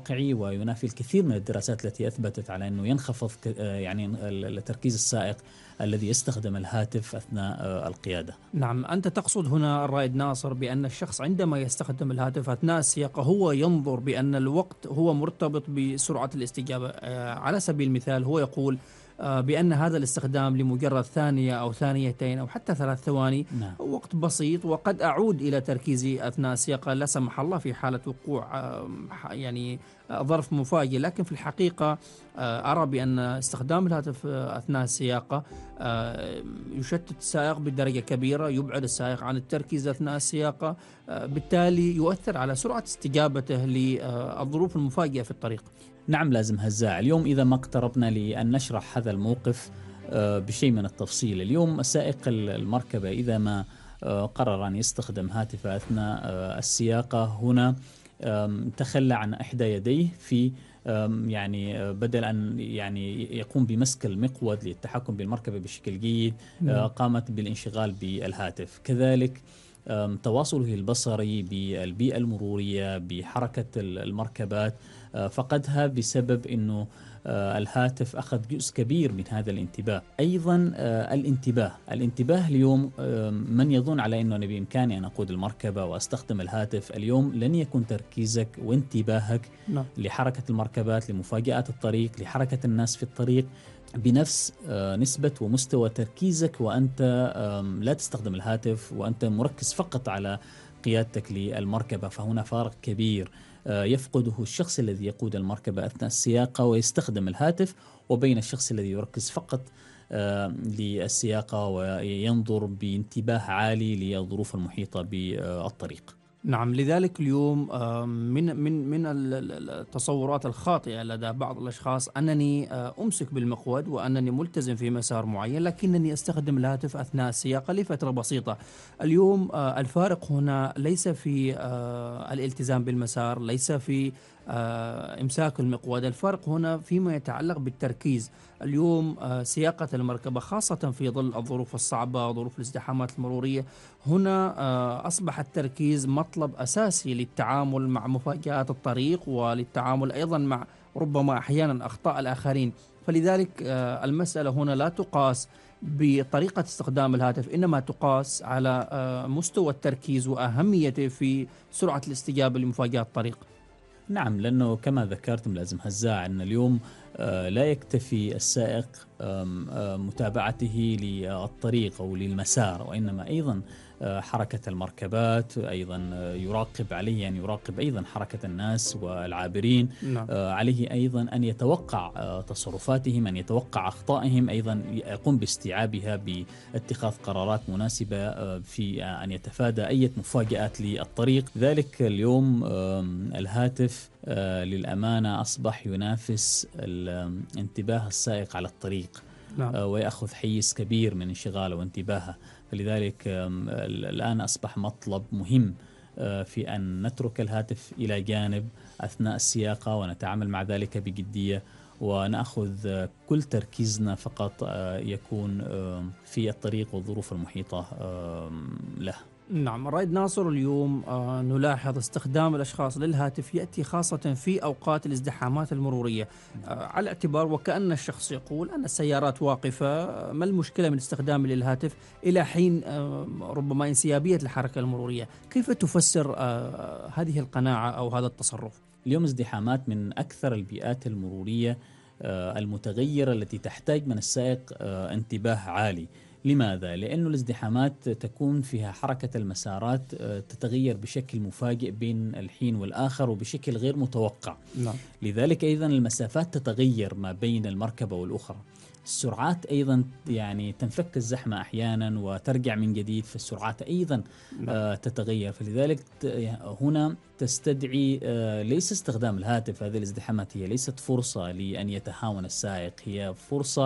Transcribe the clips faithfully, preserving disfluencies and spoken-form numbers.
واقعي وينافي الكثير من الدراسات التي أثبتت على أنه ينخفض يعني تركيز السائق الذي يستخدم الهاتف أثناء القيادة. نعم، أنت تقصد هنا الرائد ناصر بأن الشخص عندما يستخدم الهاتف أثناء السياقة هو ينظر بأن الوقت هو مرتبط بسرعة الاستجابة. على سبيل المثال هو يقول بأن هذا الاستخدام لمجرد ثانية أو ثانيتين أو حتى ثلاث ثواني نعم. وقت بسيط، وقد أعود إلى تركيزي أثناء السياقة لا سمح الله في حالة وقوع يعني ظرف مفاجئ. لكن في الحقيقة أرى بأن استخدام الهاتف أثناء السياقة يشتت السائق بدرجة كبيرة، يبعد السائق عن التركيز أثناء السياقة، بالتالي يؤثر على سرعة استجابته للظروف المفاجئة في الطريق. نعم لازم هزاع. اليوم إذا ما اقتربنا لأن نشرح هذا الموقف بشيء من التفصيل، اليوم سائق المركبة إذا ما قرر أن يستخدم هاتفه أثناء السياقة، هنا تخلى عن إحدى يديه في يعني بدل أن يعني يقوم بمسك المقود للتحكم بالمركبة بشكل جيد، قامت بالانشغال بالهاتف. كذلك تواصله البصري بالبيئة المرورية بحركة المركبات فقدها بسبب أنه الهاتف أخذ جزء كبير من هذا الانتباه. أيضا الانتباه الانتباه اليوم من يظن على أنه أنا بإمكاني أن أقود المركبة وأستخدم الهاتف، اليوم لن يكون تركيزك وانتباهك لا. لحركة المركبات، لمفاجآت الطريق، لحركة الناس في الطريق بنفس نسبة ومستوى تركيزك وأنت لا تستخدم الهاتف وأنت مركز فقط على قيادتك للمركبة. فهنا فارق كبير يفقده الشخص الذي يقود المركبة أثناء السياقة ويستخدم الهاتف، وبين الشخص الذي يركز فقط للسياقة وينظر بانتباه عالي للظروف المحيطة بالطريق. نعم، لذلك اليوم من من من التصورات الخاطئة لدى بعض الأشخاص أنني أمسك بالمقود وأنني ملتزم في مسار معين لكنني أستخدم الهاتف أثناء السياقة لفترة بسيطة. اليوم الفارق هنا ليس في الالتزام بالمسار، ليس في إمساك المقود، الفرق هنا فيما يتعلق بالتركيز. اليوم سياقة المركبة خاصة في ظل الظروف الصعبة وظروف الازدحامات المرورية، هنا أصبح التركيز مطلب أساسي للتعامل مع مفاجآت الطريق وللتعامل أيضا مع ربما أحيانا أخطاء الآخرين. فلذلك المسألة هنا لا تقاس بطريقة استخدام الهاتف، إنما تقاس على مستوى التركيز وأهميته في سرعة الاستجابة لمفاجآت الطريق. نعم، لأنه كما ذكرتم لازم هزاع أن اليوم لا يكتفي السائق متابعته للطريق أو للمسار، وإنما أيضا حركة المركبات، أيضا يراقب عليه أن يراقب أيضا حركة الناس والعابرين. نعم. عليه أيضا أن يتوقع تصرفاتهم، أن يتوقع أخطائهم، أيضا يقوم باستيعابها باتخاذ قرارات مناسبة في أن يتفادى أي مفاجآت للطريق. ذلك اليوم الهاتف للأمانة أصبح ينافس انتباه السائق على الطريق. نعم. ويأخذ حيز كبير من انشغاله وانتباهه. فلذلك الآن أصبح مطلب مهم في أن نترك الهاتف إلى جانب أثناء السياقة ونتعامل مع ذلك بجدية، ونأخذ كل تركيزنا فقط يكون في الطريق والظروف المحيطة له. نعم، الرائد ناصر، اليوم آه نلاحظ استخدام الأشخاص للهاتف يأتي خاصة في أوقات الازدحامات المرورية، آه على اعتبار وكأن الشخص يقول أن السيارات واقفة، ما المشكلة من استخدام للهاتف إلى حين آه ربما انسيابية الحركة المرورية. كيف تفسر آه هذه القناعة أو هذا التصرف؟ اليوم ازدحامات من أكثر البيئات المرورية آه المتغيرة التي تحتاج من السائق آه انتباه عالي. لماذا؟ لأنه الازدحامات تكون فيها حركة المسارات تتغير بشكل مفاجئ بين الحين والآخر وبشكل غير متوقع. نعم. لذلك أيضا المسافات تتغير ما بين المركبة والأخرى. السرعات أيضا يعني تنفك الزحمة أحيانا وترجع من جديد، فالسرعات أيضا نعم. تتغير. فلذلك هنا تستدعي ليس استخدام الهاتف. هذه الازدحامات هي ليست فرصة لأن يتهاون السائق، هي فرصة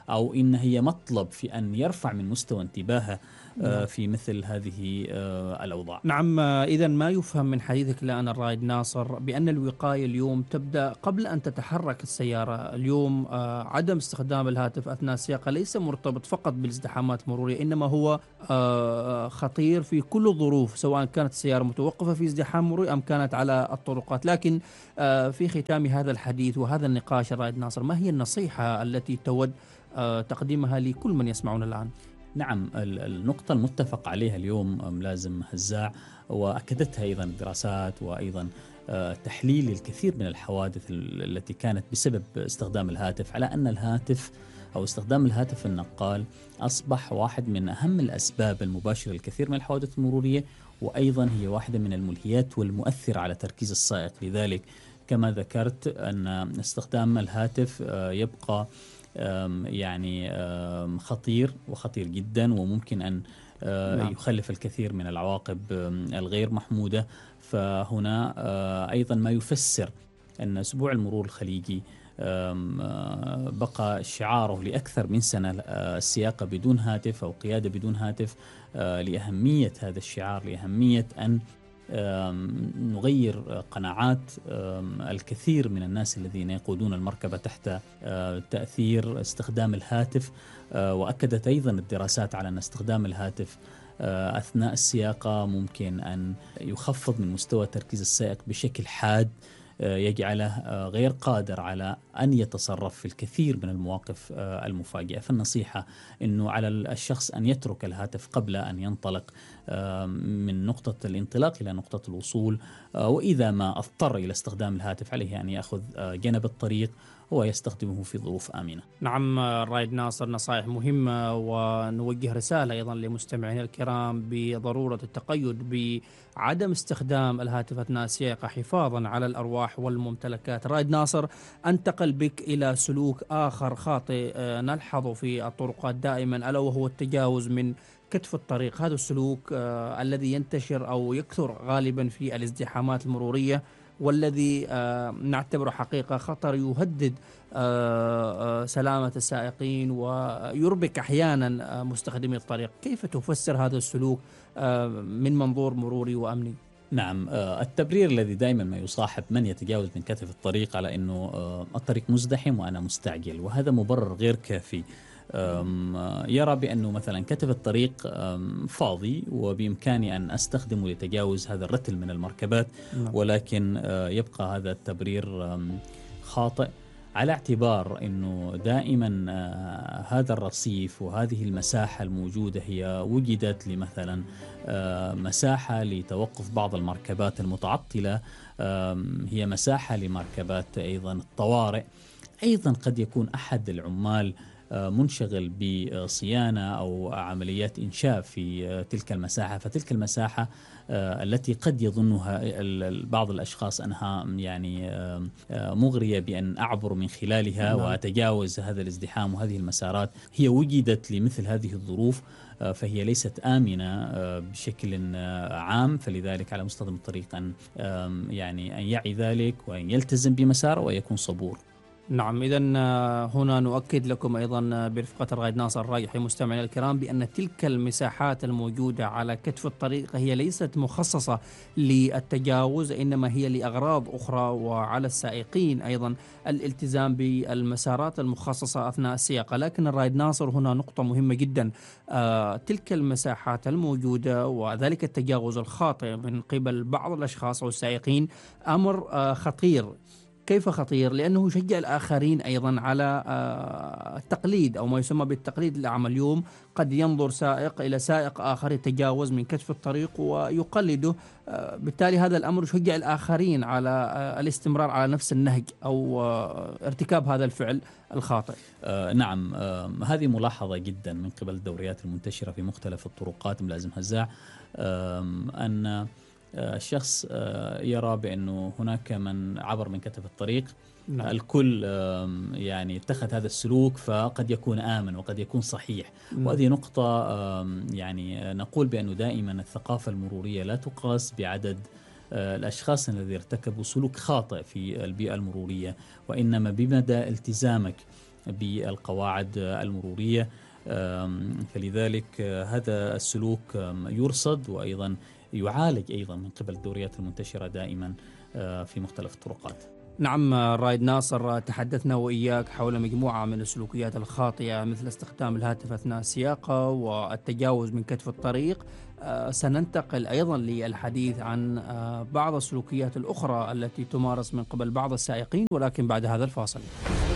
أو إن هي مطلب في أن يرفع من مستوى انتباهه نعم. في مثل هذه الأوضاع. نعم، إذا ما يفهم من حديثك الآن الرائد ناصر بأن الوقاية اليوم تبدأ قبل أن تتحرك السيارة. اليوم آه، عدم استخدام الهاتف أثناء السياقة ليس مرتبط فقط بالازدحامات المرورية، إنما هو آه، خطير في كل الظروف، سواء كانت السيارة متوقفة في ازدحام مروري أم كانت على الطرقات. لكن آه، في ختام هذا الحديث وهذا النقاش الرائد ناصر، ما هي النصيحة التي تود آه، تقديمها لكل من يسمعون الآن؟ نعم، النقطة المتفق عليها اليوم ملازم هزاع، وأكدتها أيضا الدراسات وأيضا تحليل الكثير من الحوادث التي كانت بسبب استخدام الهاتف، على أن الهاتف أو استخدام الهاتف النقال أصبح واحد من أهم الأسباب المباشرة للكثير من الحوادث المرورية، وأيضا هي واحدة من الملهيات والمؤثرة على تركيز السائق. لذلك كما ذكرت أن استخدام الهاتف يبقى يعني خطير وخطير جدا، وممكن أن يخلف الكثير من العواقب الغير محمودة. فهنا أيضا ما يفسر أن أسبوع المرور الخليجي بقى شعاره لأكثر من سنة السياقة بدون هاتف أو قيادة بدون هاتف، لأهمية هذا الشعار، لأهمية أن نغير قناعات الكثير من الناس الذين يقودون المركبة تحت تأثير استخدام الهاتف. وأكدت أيضا الدراسات على أن استخدام الهاتف أثناء السياقة ممكن أن يخفض من مستوى تركيز السائق بشكل حاد، يجعله غير قادر على أن يتصرف في الكثير من المواقف المفاجئة. فالنصيحة أنه على الشخص أن يترك الهاتف قبل أن ينطلق من نقطة الانطلاق إلى نقطة الوصول، وإذا ما اضطر إلى استخدام الهاتف عليه أن يأخذ جنب الطريق ويستخدمه في ظروف آمنة. نعم الرائد ناصر، نصائح مهمة، ونوجه رسالة أيضا لمستمعينا الكرام بضرورة التقيد بعدم استخدام الهاتف أثناء السياقة حفاظا على الأرواح والممتلكات. الرائد ناصر، أنتقل بك إلى سلوك آخر خاطئ نلحظه في الطرقات دائما، ألا وهو التجاوز من كتف الطريق. هذا السلوك آه الذي ينتشر أو يكثر غالبا في الازدحامات المرورية، والذي آه نعتبره حقيقة خطر يهدد آه آه سلامة السائقين ويربك أحيانا آه مستخدمي الطريق. كيف تفسر هذا السلوك آه من منظور مروري وأمني؟ نعم، التبرير الذي دائما ما يصاحب من يتجاوز من كتف الطريق على أنه الطريق مزدحم وأنا مستعجل، وهذا مبرر غير كافي. يرى بأنه مثلا كتف الطريق فاضي وبإمكاني أن أستخدمه لتجاوز هذا الرتل من المركبات، ولكن يبقى هذا التبرير خاطئ، على اعتبار أنه دائما هذا الرصيف وهذه المساحة الموجودة هي وجدت لمثلا مساحة لتوقف بعض المركبات المتعطلة، هي مساحة لمركبات أيضا الطوارئ. أيضا قد يكون أحد العمال منشغل بصيانة أو عمليات إنشاء في تلك المساحة، فتلك المساحة التي قد يظنها بعض الأشخاص أنها يعني مغرية بأن أعبر من خلالها وأتجاوز هذا الازدحام وهذه المسارات، هي وجدت لمثل هذه الظروف، فهي ليست آمنة بشكل عام. فلذلك على مستخدم الطريق أن يعني أن يعي ذلك وأن يلتزم بمساره ويكون صبور. نعم، إذا هنا نؤكد لكم أيضا برفقة الرائد ناصر الراجحي مستمعينا الكرام بأن تلك المساحات الموجودة على كتف الطريق هي ليست مخصصة للتجاوز، إنما هي لأغراض أخرى، وعلى السائقين أيضا الالتزام بالمسارات المخصصة أثناء السياقة. لكن الرائد ناصر هنا نقطة مهمة جدا، آه تلك المساحات الموجودة وذلك التجاوز الخاطئ من قبل بعض الأشخاص أو السائقين أمر آه خطير. كيف خطير؟ لأنه يشجع الآخرين أيضا على التقليد أو ما يسمى بالتقليد الأعمى. اليوم قد ينظر سائق إلى سائق آخر يتجاوز من كتف الطريق ويقلده، بالتالي هذا الأمر يشجع الآخرين على الاستمرار على نفس النهج أو ارتكاب هذا الفعل الخاطئ. آه نعم، آه هذه ملاحظة جدا من قبل الدوريات المنتشرة في مختلف الطرقات ملازم هزاع، آه أن الشخص يرى بأنه هناك من عبر من كتف الطريق. نعم. الكل يعني اتخذ هذا السلوك، فقد يكون آمن وقد يكون صحيح. نعم. وهذه نقطة يعني نقول بأنه دائما الثقافة المرورية لا تقاس بعدد الأشخاص الذين ارتكبوا سلوك خاطئ في البيئة المرورية، وإنما بمدى التزامك بالقواعد المرورية. فلذلك هذا السلوك يرصد وأيضا يعالج أيضا من قبل الدوريات المنتشرة دائما في مختلف الطرقات. نعم رائد ناصر، تحدثنا وإياك حول مجموعة من السلوكيات الخاطئة مثل استخدام الهاتف أثناء السياقة والتجاوز من كتف الطريق. آه سننتقل أيضا للحديث عن آه بعض السلوكيات الأخرى التي تمارس من قبل بعض السائقين، ولكن بعد هذا الفاصل.